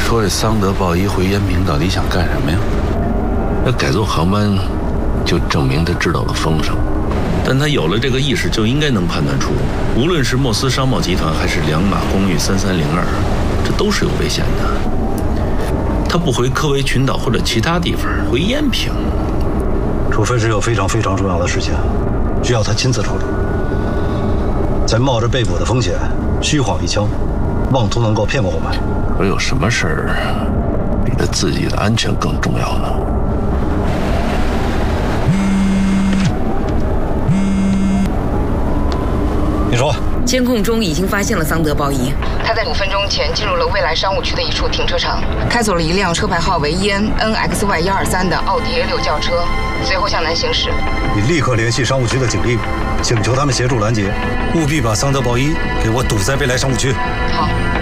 说这桑德鲍伊回延平到底想干什么呀？ 那改坐航班，就证明他知道了风声。 但他有了这个意识，就应该能判断出，无论是莫斯商贸集团还是两马公寓3302，这都是有危险的。他不回科维群岛或者其他地方，回延平， 除非是有非常非常重要的事情，需要他亲自处理，才冒着被捕的风险，虚晃一枪，妄图能够骗过我们。 可有什么事儿比他自己的安全更重要呢？ 你说， 监控中已经发现了桑德鲍伊，他在5分钟前进入了未来商务区的一处停车场，开走了一辆车牌号为EN-NXY123的奥迪 A6 轿车，随后向南行驶。 你立刻联系商务区的警力，请求他们协助拦截，务必把桑德鲍伊给我堵在未来商务区。 好。